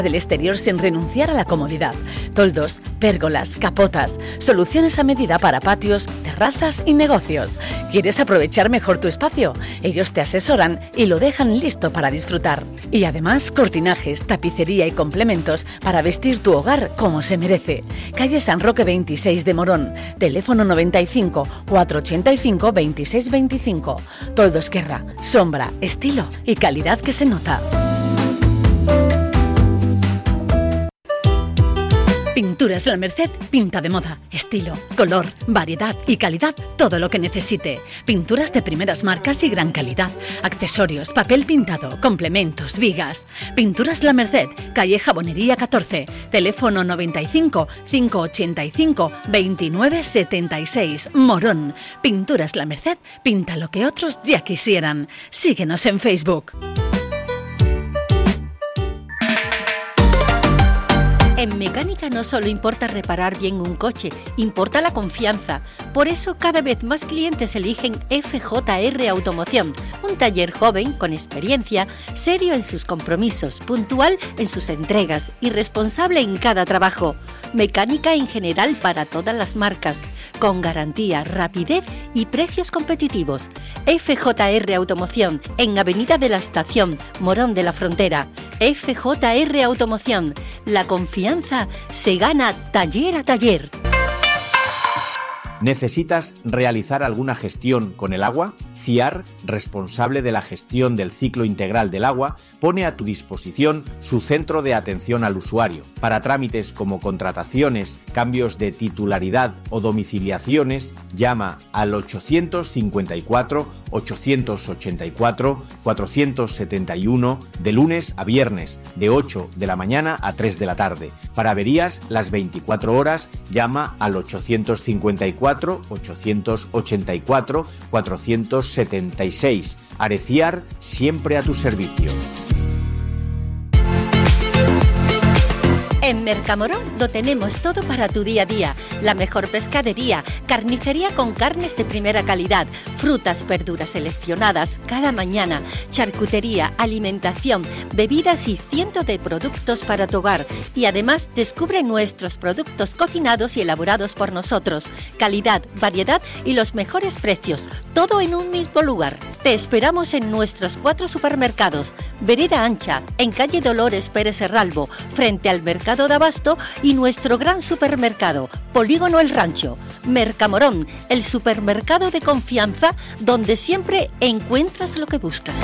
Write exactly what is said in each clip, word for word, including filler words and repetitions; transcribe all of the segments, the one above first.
del exterior sin renunciar a la comodidad. Toldos, pérgolas, capotas, soluciones a medida para patios, terrazas y negocios. ¿Quieres aprovechar mejor tu espacio? Ellos te asesoran y lo dejan listo para disfrutar. Y además, cortinajes, tapicería y complementos para vestir tu hogar como se merece. Calle San Roque veintiséis de Morón. Teléfono noventa y cinco, cuatrocientos ochenta y cinco, veintiséis veinticinco. Toldos Guerra, sombra, estilo y calidad que se nota. Pinturas La Merced pinta de moda, estilo, color, variedad y calidad, todo lo que necesite. Pinturas de primeras marcas y gran calidad, accesorios, papel pintado, complementos, vigas. Pinturas La Merced, calle Jabonería catorce, teléfono noventa y cinco, quinientos ochenta y cinco, veintinueve setenta y seis, Morón. Pinturas La Merced pinta lo que otros ya quisieran. Síguenos en Facebook. En mecánica no solo importa reparar bien un coche, importa la confianza. Por eso cada vez más clientes eligen F J R Automoción, un taller joven, con experiencia, serio en sus compromisos, puntual en sus entregas y responsable en cada trabajo. Mecánica en general para todas las marcas, con garantía, rapidez y precios competitivos. F J R Automoción, en Avenida de la Estación, Morón de la Frontera. F J R Automoción, la confianza se gana taller a taller. ¿Necesitas realizar alguna gestión con el agua? CIAR, responsable de la gestión del ciclo integral del agua, pone a tu disposición su centro de atención al usuario. Para trámites como contrataciones, cambios de titularidad o domiciliaciones, llama al ochocientos cincuenta y cuatro, ochocientos ochenta y cuatro, cuatrocientos setenta y uno de lunes a viernes, de ocho de la mañana a tres de la tarde. Para averías, las veinticuatro horas, llama al ochocientos cincuenta y cuatro, ochocientos ochenta y cuatro, cuatrocientos setenta y seis. Areciar, siempre a tu servicio. En Mercamorón lo tenemos todo para tu día a día. La mejor pescadería, carnicería con carnes de primera calidad, frutas, verduras seleccionadas cada mañana, charcutería, alimentación, bebidas y cientos de productos para tu hogar. Y además descubre nuestros productos cocinados y elaborados por nosotros. Calidad, variedad y los mejores precios. Todo en un mismo lugar. Te esperamos en nuestros cuatro supermercados. Vereda Ancha, en calle Dolores Pérez Herralbo, frente al Mercado de Abasto, y nuestro gran supermercado, Polígono El Rancho. Mercamorón, el supermercado de confianza donde siempre encuentras lo que buscas.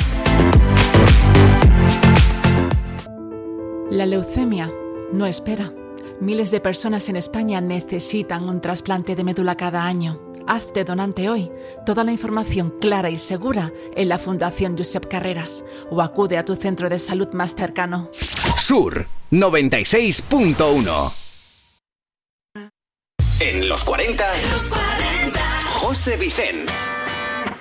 La leucemia no espera. Miles de personas en España necesitan un trasplante de médula cada año. Hazte donante hoy. Toda la información clara y segura en la Fundación Josep Carreras o acude a tu centro de salud más cercano. Sur noventa y seis punto uno. En los cuarenta, José Vicens.